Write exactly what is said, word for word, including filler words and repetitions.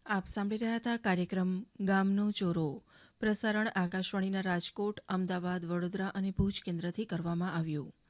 આપ સાંભળી રહ્યા હતા કાર્યક્રમ ગામનો ચોરો. પ્રસારણ આકાશવાણીના રાજકોટ, અમદાવાદ, વડોદરા અને ભુજ કેન્દ્રથી કરવામાં આવ્યું.